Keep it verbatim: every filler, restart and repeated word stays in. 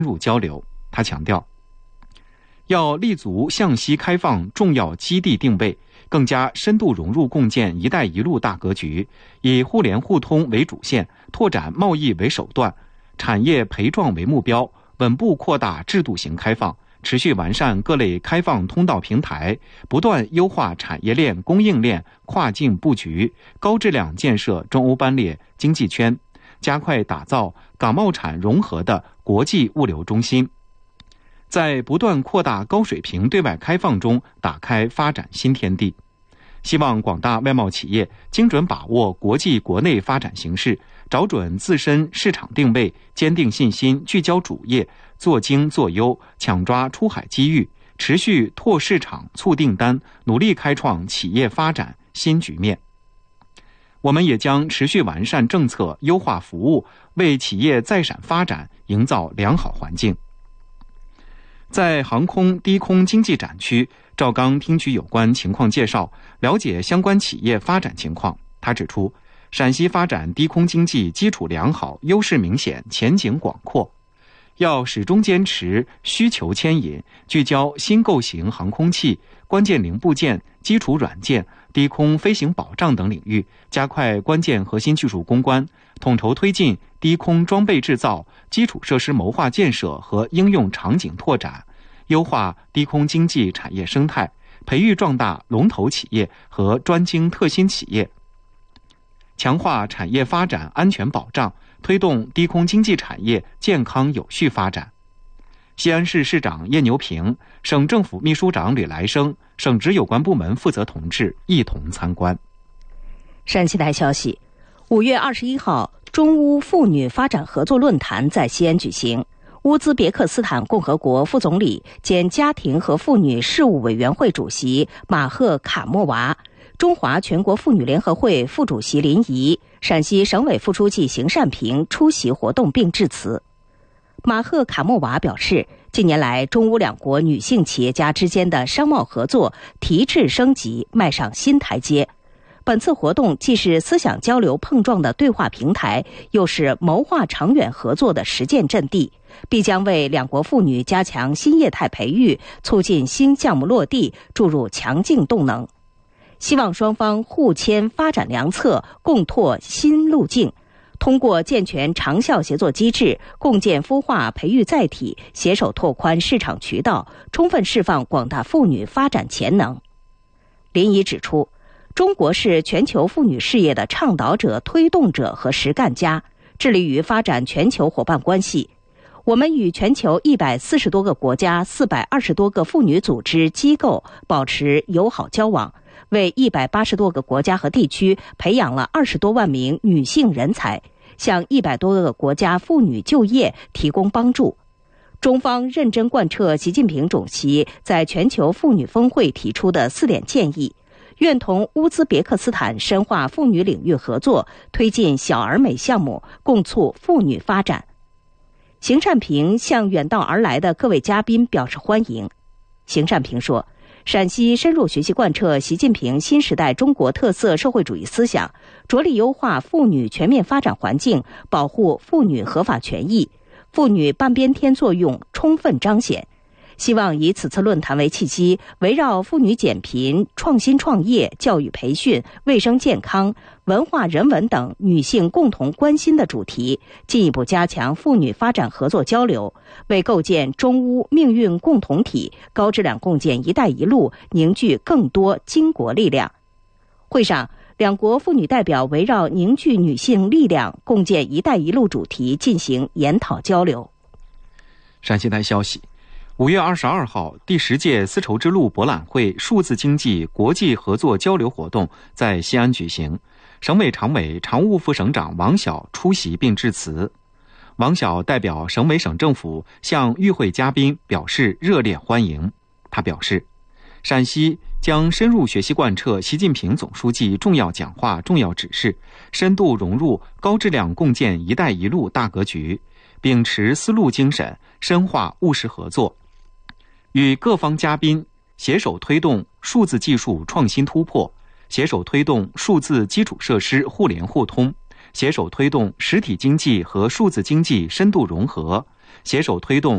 入交流。他强调，要立足向西开放重要基地定位，更加深度融入共建“一带一路”大格局，以互联互通为主线，拓展贸易为手段，产业培壮为目标，稳步扩大制度型开放，持续完善各类开放通道平台，不断优化产业链、供应链跨境布局，高质量建设中欧班列经济圈，加快打造港贸产融合的国际物流中心，在不断扩大高水平对外开放中打开发展新天地。希望广大外贸企业精准把握国际国内发展形势，找准自身市场定位，坚定信心，聚焦主业，做精做优，抢抓出海机遇，持续拓市场、促订单，努力开创企业发展新局面。我们也将持续完善政策，优化服务，为企业再闪发展营造良好环境。在航空低空经济展区，赵刚听取有关情况介绍，了解相关企业发展情况。他指出，陕西发展低空经济基础良好，优势明显，前景广阔，要始终坚持需求牵引，聚焦新构型航空器、关键零部件、基础软件、低空飞行保障等领域，加快关键核心技术攻关，统筹推进低空装备制造、基础设施谋划建设和应用场景拓展，优化低空经济产业生态，培育壮大龙头企业和专精特新企业，强化产业发展安全保障，推动低空经济产业健康有序发展。西安市市长叶牛平、省政府秘书长吕来生、省直有关部门负责同志一同参观。 山西台消息，五月二十一号，中乌妇女发展合作论坛在西安举行。乌兹别克斯坦共和国副总理兼家庭和妇女事务委员会主席马赫卡莫娃、中华全国妇女联合会副主席林怡、陕西省委副书记邢善平出席活动并致辞。马赫卡莫娃表示，近年来中乌两国女性企业家之间的商贸合作提质升级，迈上新台阶。本次活动既是思想交流碰撞的对话平台，又是谋划长远合作的实践阵地，必将为两国妇女加强新业态培育、促进新项目落地注入强劲动能。希望双方互签发展良策，共拓新路径，通过健全长效协作机制，共建孵化培育载体，携手拓宽市场渠道，充分释放广大妇女发展潜能。林怡指出，中国是全球妇女事业的倡导者、推动者和实干家，致力于发展全球伙伴关系。我们与全球一百四十多个国家、四百二十多个妇女组织机构保持友好交往，为一百八十多个国家和地区培养了二十多万名女性人才，向一百多个国家妇女就业提供帮助。中方认真贯彻习近平主席在全球妇女峰会提出的四点建议，愿同乌兹别克斯坦深化妇女领域合作，推进小而美项目，共促妇女发展。邢善平向远道而来的各位嘉宾表示欢迎。邢善平说，陕西深入学习贯彻习近平新时代中国特色社会主义思想，着力优化妇女全面发展环境，保护妇女合法权益，妇女半边天作用充分彰显。希望以此次论坛为契机，围绕妇女减贫、创新创业、教育培训、卫生健康、文化人文等女性共同关心的主题，进一步加强妇女发展合作交流，为构建中乌命运共同体、高质量共建“一带一路”凝聚更多巾帼力量。会上，两国妇女代表围绕凝聚女性力量、共建“一带一路”主题进行研讨交流。 陕西台消息，五月二十二号，第十届丝绸之路博览会数字经济国际合作交流活动在西安举行，省委常委、常务副省长王晓出席并致辞。王晓代表省委省政府向与会嘉宾表示热烈欢迎。他表示，陕西将深入学习贯彻习近平总书记重要讲话、重要指示，深度融入高质量共建“一带一路”大格局，秉持丝路精神，深化务实合作，与各方嘉宾携手推动数字技术创新突破，携手推动数字基础设施互联互通，携手推动实体经济和数字经济深度融合，携手推动